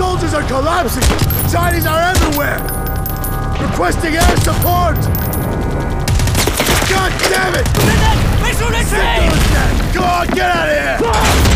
soldiers are collapsing! Chinese are everywhere! Requesting air support! God damn it! We're shooting Sick those dead! Go on, get out of here!